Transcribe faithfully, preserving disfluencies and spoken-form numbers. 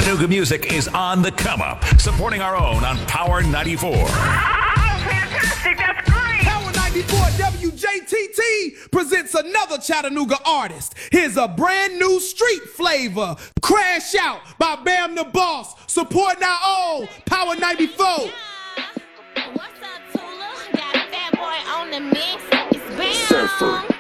Chattanooga music is on the come up, supporting our own on Power ninety-four. Oh, fantastic. That's great. Power ninety-four W J T T presents another Chattanooga artist. Here's a brand new street flavor. Crash Out by Bam the Boss. Supporting our own Power ninety-four. What's up, Tula? Got a fat boy on the mix. It's Bam. Surfer.